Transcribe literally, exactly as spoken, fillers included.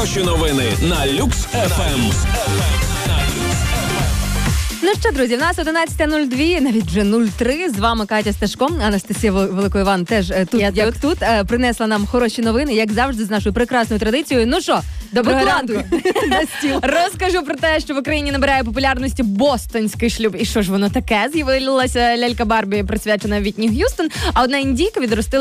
Хороші новини на Люкс еф ем. Ну що, друзі, в нас одинадцята нуль два, навіть вже нуль три. З вами Катя Сташко, Анастасія Великоїван теж е, тут, Я як тут. тут. Е, принесла нам хороші новини, як завжди, з нашою прекрасною традицією. Ну що, доброго ранку на стіл. Розкажу про те, що в Україні набирає популярності бостонський шлюб. І що ж воно таке? З'явилася лялька Барбі, присвячена Вітні Г'юстон, а одна індійка відростила